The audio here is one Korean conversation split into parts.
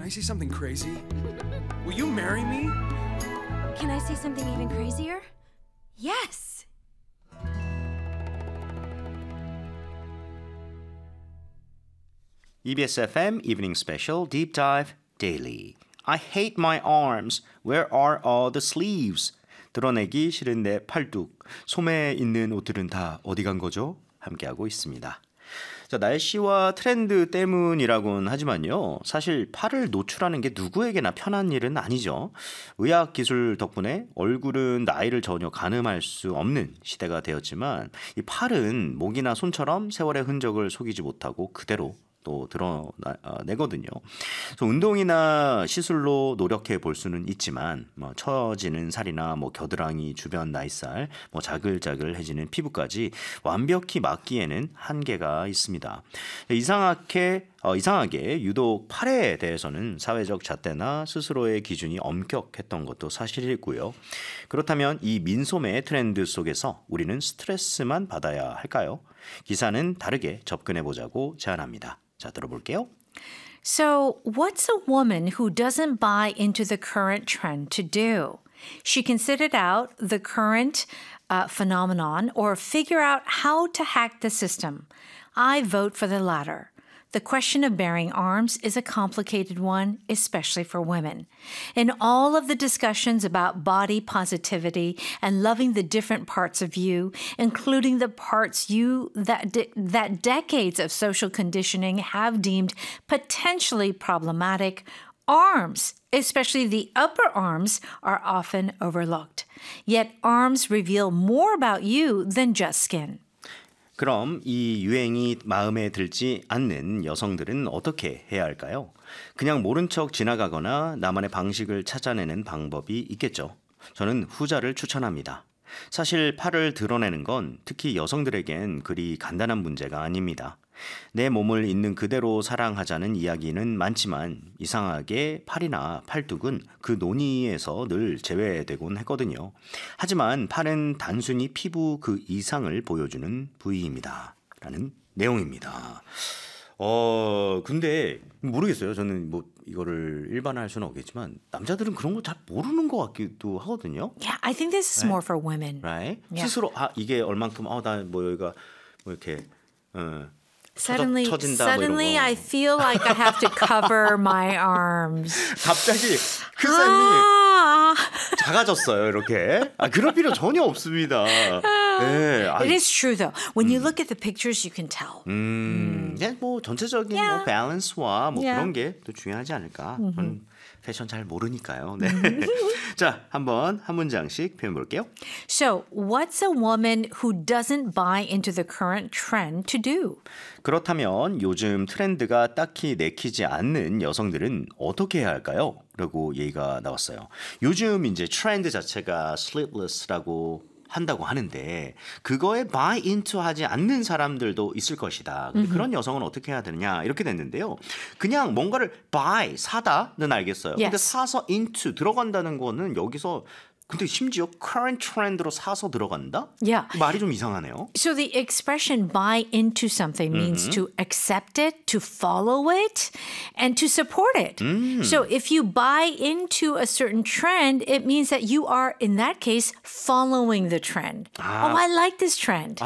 I say something crazy? Will you marry me? Can I say something even crazier? Yes. EBS FM Evening Special Deep Dive Daily. I hate my arms. Where are all the sleeves? 드러내기 싫은 내 팔뚝. 소매에 있는 옷들은 다 어디 간 거죠? 함께하고 있습니다. 자, 날씨와 트렌드 때문이라고는 하지만요. 사실 팔을 노출하는 게 누구에게나 편한 일은 아니죠. 의학 기술 덕분에 얼굴은 나이를 전혀 가늠할 수 없는 시대가 되었지만 이 팔은 목이나 손처럼 세월의 흔적을 속이지 못하고 그대로 또 드러내거든요. 그래서 운동이나 시술로 노력해 볼 수는 있지만 처지는 살이나 겨드랑이 주변 나이살, 자글자글해지는 피부까지 완벽히 막기에는 한계가 있습니다. 이상하게 유독 팔에 대해서는 사회적 잣대나 스스로의 기준이 엄격했던 것도 사실이고요. 그렇다면 이 민소매 트렌드 속에서 우리는 스트레스만 받아야 할까요? 기사는 다르게 접근해 보자고 제안합니다. 자, 들어볼게요. So, what's a woman who doesn't buy into the current trend to do? She can sit it out, the current phenomenon, or figure out how to hack the system. I vote for the latter. The question of bearing arms is a complicated one, especially for women. In all of the discussions about body positivity and loving the different parts of you, including the parts that decades of social conditioning have deemed potentially problematic, arms, especially the upper arms, are often overlooked. Yet arms reveal more about you than just skin. 그럼 이 유행이 마음에 들지 않는 여성들은 어떻게 해야 할까요? 그냥 모른 척 지나가거나 나만의 방식을 찾아내는 방법이 있겠죠. 저는 후자를 추천합니다. 사실 팔을 드러내는 건 특히 여성들에겐 그리 간단한 문제가 아닙니다. 내 몸을 있는 그대로 사랑하자는 이야기는 많지만 이상하게 팔이나 팔뚝은 그 논의에서 늘 제외되곤 했거든요. 하지만 팔은 단순히 피부 그 이상을 보여주는 부위입니다. 라는 내용입니다. 근데 모르겠어요. 저는 이거를 일반화할 수는 없겠지만 남자들은 그런 거 잘 모르는 것 같기도 하거든요. Yeah, I think this is Right? more for women. Right? Yeah. 스스로 이게 얼만큼 나 여기가 이렇게 Suddenly, 처진다, suddenly 이런 거. I feel like I have to cover my arms. 갑자기 그 쌤이 작아졌어요, 이렇게. 그럴 필요 전혀 없습니다. 네, It is true though. When you look at the pictures, you can tell. 그냥 전체적인 Yeah. 밸런스와 Yeah. 그런 게 또 중요하지 않을까. 저는 패션 잘 모르니까요. 네. 자, 한번 한 문장씩 표현 볼게요. So, what's a woman who doesn't buy into the current trend to do? 그렇다면 요즘 트렌드가 딱히 내키지 않는 여성들은 어떻게 해야 할까요? 라고 얘기가 나왔어요. 요즘 이제 트렌드 자체가 sleeveless라고 한다고 하는데 그거에 buy into 하지 않는 사람들도 있을 것이다. 근데 그런 여성은 어떻게 해야 되느냐 이렇게 됐는데요. 그냥 뭔가를 buy, 사다는 알겠어요. Yes. 근데 사서 into 들어간다는 거는 여기서 근데 심지어 current trend로 사서 들어간다? Yeah. 말이 좀 이상하네요. So the expression buy into something means to accept it, to follow it, and to support it. So if you buy into a certain trend, it means that you are, in that case, following the trend. Oh, I like this trend.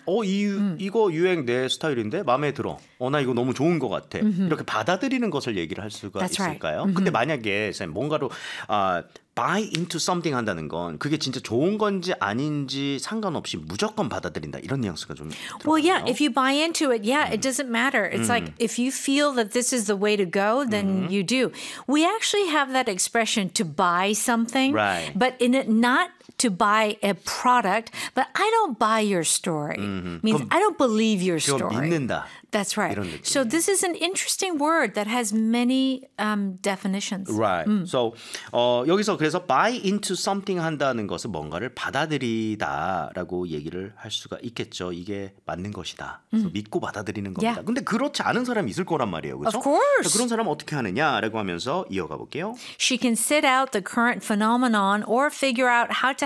이거 유행 내 스타일인데 마음에 들어. 나 이거 너무 좋은 것 같아. 이렇게 받아들이는 것을 얘기를 할 수가 That's right. 있을까요? 근데 만약에 쌤 뭔가로 buy into something 한다는 건 그게 진짜 좋은 건지 아닌지 상관없이 무조건 받아들인다. 이런 뉘앙스가 좀 들어가요. Well, yeah, if you buy into it, yeah, it doesn't matter. It's like if you feel that this is the way to go, then you do. We actually have that expression to buy something, Right. but in it not to buy a product, but I don't buy your story. Means I don't believe your 그건 story. 믿는다. That's right. 이런 느낌. So this is an interesting word that has many definitions. Right. So 여기서 그래서 buy into something 한다는 것은 뭔가를 받아들이다라고 얘기를 할 수가 있겠죠. 이게 맞는 것이다. 그래서 믿고 받아들이는 겁니다. Yeah. 근데 그렇지 않은 사람이 있을 거란 말이에요. 그렇죠? Of course. 그런 사람 어떻게 하느냐라고 하면서 이어가 볼게요. She can sit out the current phenomenon or figure out how to